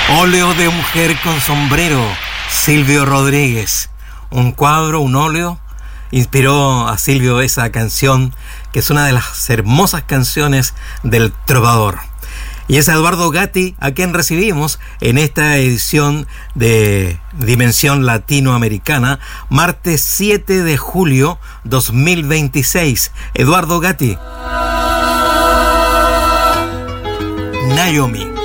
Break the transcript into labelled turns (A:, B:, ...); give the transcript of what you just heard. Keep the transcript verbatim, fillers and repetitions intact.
A: Óleo de mujer con sombrero, Silvio Rodríguez. Un cuadro, un óleo, inspiró a Silvio esa canción, que es una de las hermosas canciones del trovador. Y es a Eduardo Gatti a quien recibimos en esta edición de Dimensión Latinoamericana, martes siete de julio dos mil veintiséis. Eduardo Gatti. Naomi.